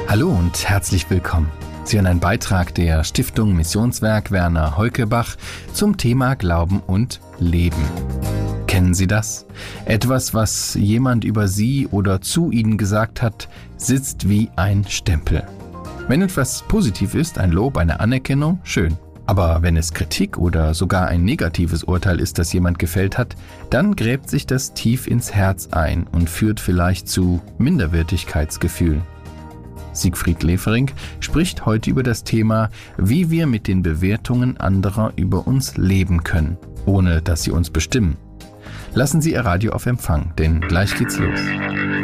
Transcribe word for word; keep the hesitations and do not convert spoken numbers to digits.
Hallo und herzlich willkommen. Sie hören einen Beitrag der Stiftung Missionswerk Werner Holkebach zum Thema Glauben und Leben. Kennen Sie das? Etwas, was jemand über Sie oder zu Ihnen gesagt hat, sitzt wie ein Stempel. Wenn etwas positiv ist, ein Lob, eine Anerkennung, schön. Aber wenn es Kritik oder sogar ein negatives Urteil ist, das jemand gefällt hat, dann gräbt sich das tief ins Herz ein und führt vielleicht zu Minderwertigkeitsgefühlen. Siegfried Leferink spricht heute über das Thema, wie wir mit den Bewertungen anderer über uns leben können, ohne dass sie uns bestimmen. Lassen Sie Ihr Radio auf Empfang, denn gleich geht's los.